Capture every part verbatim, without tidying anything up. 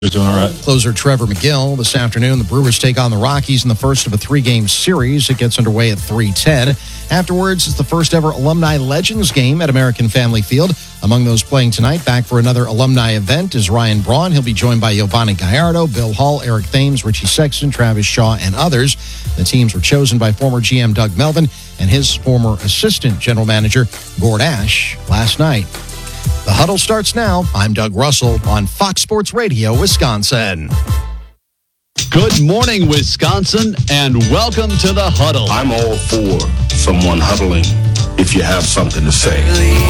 Doing all right. Closer Trevor McGill this afternoon. The Brewers take on the Rockies in the first of a three-game series. It gets underway at three ten. Afterwards, it's the first ever Alumni Legends game at American Family Field. Among those playing tonight, back for another alumni event is Ryan Braun. He'll be joined by Giovanni Gallardo, Bill Hall, Eric Thames, Richie Sexton, Travis Shaw, and others. The teams were chosen by former G M Doug Melvin and his former assistant general manager, Gord Ash, last night. The Huddle starts now. I'm Doug Russell on Fox Sports Radio, Wisconsin. Good morning, Wisconsin, and welcome to the Huddle. I'm all for someone huddling if you have something to say.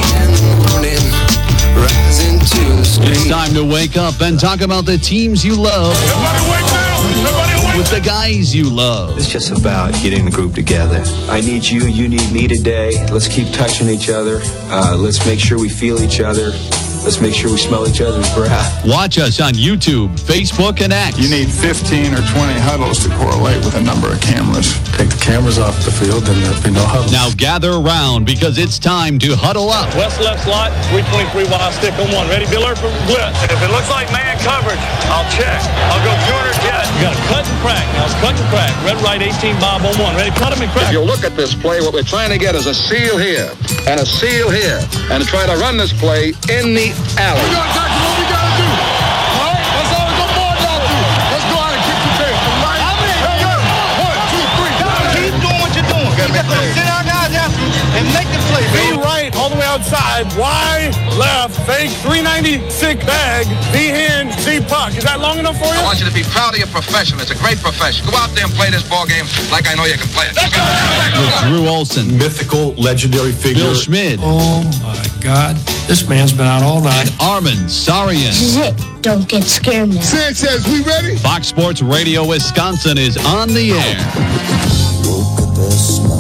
It's time to wake up and talk about the teams you love. Everybody wake up! Everybody wake up! With the guys you love. It's just about getting the group together. I need you, you need me today. Let's keep touching each other. Uh, let's make sure we feel each other. Let's make sure we smell each other's breath. Watch us on YouTube, Facebook, and X. You need fifteen or twenty huddles to correlate with a number of cameras. Take the cameras off the field and there'll be no huddles. Now gather around because it's time to huddle up. West left slot, three twenty-three wide stick on one. Ready, Biller, for blitz. If it looks like man coverage, I'll check. I'll go two hundred jet. You got to cut and crack. Now it's cut and crack. Red, right, eighteen, Bob on one. Ready, cut him and crack. If you look at this play, what we're trying to get is a seal here and a seal here and try to run this play in the alley. We got exactly what we got to do. All right? That's all the board got to do. Let's go out and kick the tail. Right? How many? Hey, yo. One, two, three. Keep doing what you're doing. You just going to sit our guys after and make the play. B right, all the way outside. Y left, fake, three ninety-six bag. B hand, Z puck. Is that long enough for you? I want you to be proud of your profession. It's a great profession. Go out there and play this ball game like I know you can play it. With Drew Olson, mythical, legendary figure. Bill Schmid. Oh, my God. This man's been out all night. And Armin Sarian. This is it. Don't get scared now. Sanchez, we ready? Fox Sports Radio Wisconsin is on the air.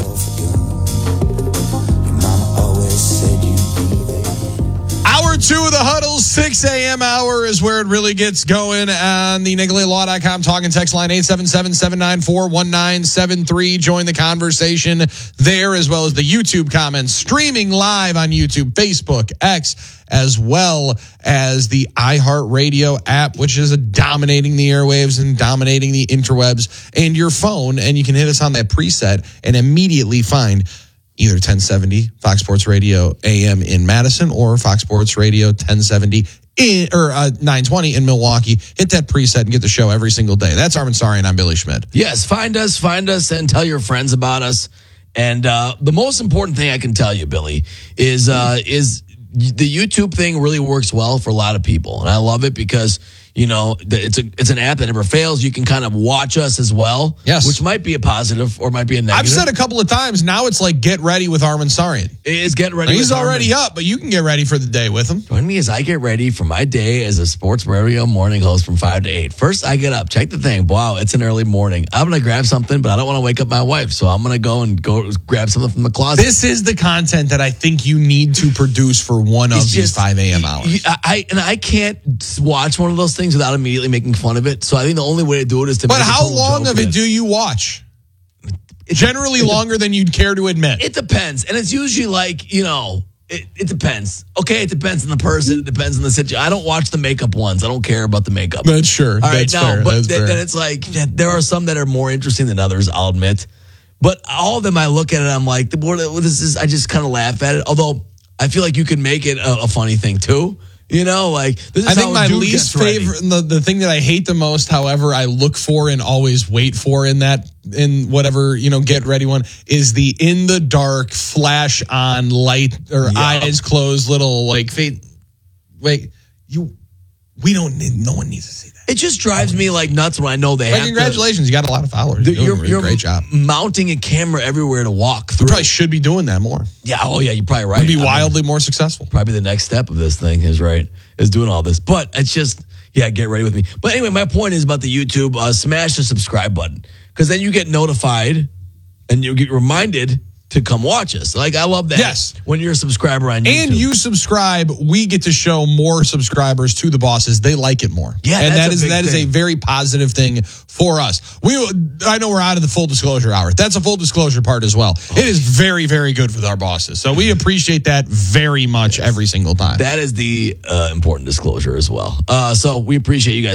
Hour two of the Huddle, six a.m. hour is where it really gets going on the Nicolay Law dot com talking text line eight seven seven, seven nine four, one nine seven three. Join the conversation there as well as the YouTube comments streaming live on YouTube, Facebook, X, as well as the iHeartRadio app, which is dominating the airwaves and dominating the interwebs and your phone. And you can hit us on that preset and immediately find either ten seventy Fox Sports Radio A M in Madison or Fox Sports Radio ten seventy in, or uh, nine twenty in Milwaukee. Hit that preset and get the show every single day. That's Armin Sarian and I'm Billy Schmid. Yes, find us, find us, and tell your friends about us. And uh, the most important thing I can tell you, Billy, is uh, is the YouTube thing really works well for a lot of people, and I love it because, you know, it's a it's an app that never fails. You can kind of watch us as well, yes, which might be a positive or might be a negative. I've said a couple of times now it's like get ready with Armin Sarian. It is get ready. Now, he's with already Armin. up, but you can get ready for the day with him. Join me as I get ready for my day as a sports radio morning host from five to eight. First, I get up, check the thing. Wow, it's an early morning. I'm gonna grab something, but I don't want to wake up my wife, so I'm gonna go and go grab something from the closet. This is the content that I think you need to produce for one of It's these just, five a.m. hours. I, I and I can't watch one of those things without immediately making fun of it. So I think the only way to do it is to. But make how a long of it, it do you watch? It's Generally it, longer than you'd care to admit. It depends, and it's usually like, you know, it, it depends. Okay, it depends on the person. It depends on the situation. I don't watch the makeup ones. I don't care about the makeup. That's sure. All right, That's now, fair. but That's th- fair. then it's like there are some that are more interesting than others. I'll admit, but all of them, I look at it, I'm like, the board. This is. I just kind of laugh at it. Although I feel like you can make it a, a funny thing too. You know, like this is I think how my dude least gets ready. favorite, the, the thing that I hate the most, however, I look for and always wait for in that, in whatever, you know, get ready one, is the in the dark flash on light or Yeah. eyes closed little like fade. Wait, you, we don't need, no one needs to see that. It just drives me like nuts when I know they But have. congratulations, you got a lot of followers. To, You're, you're, doing a you're great job. mounting a camera everywhere to walk You through. probably should be doing that more. Yeah. Oh, yeah. You're probably right. You'd be I mean, wildly more successful. probably the next step of this thing is right is doing all this, but it's just yeah. Get ready with me. But anyway, my point is about the YouTube. Uh, smash the subscribe button because then you get notified and you get reminded to come watch us. Like, I love that. Yes. When you're a subscriber on YouTube. And you subscribe, we get to show more subscribers to the bosses. They like it more. Yeah, and that's that a is big that is a thing. very positive thing for us. We, I know we're out of the full disclosure hour. That's a full disclosure part as well. It is very, very good with our bosses. So we appreciate that very much every single time. That is the uh, important disclosure as well. Uh, so we appreciate you guys.